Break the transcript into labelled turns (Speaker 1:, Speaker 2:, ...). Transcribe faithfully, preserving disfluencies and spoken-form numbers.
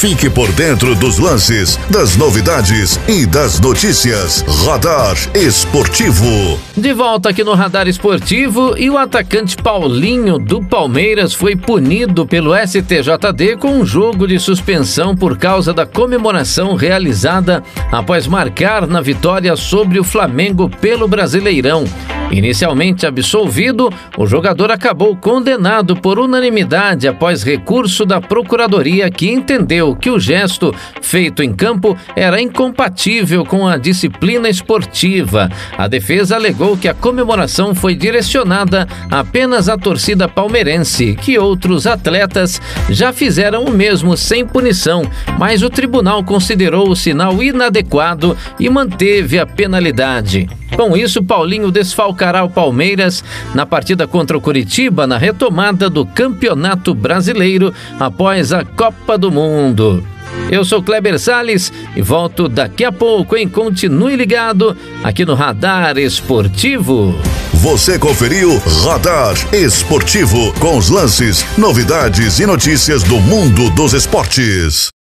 Speaker 1: Fique por dentro dos lances, das novidades e das notícias. Radar Esportivo.
Speaker 2: De volta aqui no Radar Esportivo, e o atacante Paulinho do Palmeiras foi punido pelo S T J D com um jogo de suspensão por causa da comemoração realizada após marcar na vitória sobre o Flamengo pelo Brasileirão. Inicialmente absolvido, o jogador acabou condenado por unanimidade após recurso da Procuradoria, que entendeu que o gesto feito em campo era incompatível com a disciplina esportiva. A defesa alegou que a comemoração foi direcionada apenas à torcida palmeirense, que outros atletas já fizeram o mesmo sem punição, mas o tribunal considerou o sinal inadequado e manteve a penalidade. Com isso, Paulinho desfalcará o Palmeiras na partida contra o Coritiba na retomada do Campeonato Brasileiro após a Copa do Mundo. Eu sou Kleber Salles e volto daqui a pouco, hein? Continue ligado aqui no Radar Esportivo.
Speaker 1: Você conferiu Radar Esportivo com os lances, novidades e notícias do mundo dos esportes.